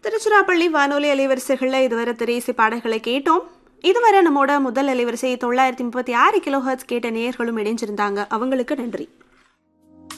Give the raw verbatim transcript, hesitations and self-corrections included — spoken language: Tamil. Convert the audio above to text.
திருச்சிராப்பள்ளி வானொலி அலைவரிசைகளில் இதுவரை திரையிசை பாடல்களை கேட்டோம். இதுவரை நம்மோட முதல் அலைவரிசை தொள்ளாயிரத்தி முப்பத்தி ஆறு கிலோ ஹெர்ட்ஸ் கேட்ட நேயர்களும் இணைஞ்சிருந்தாங்க. அவங்களுக்கு நன்றி.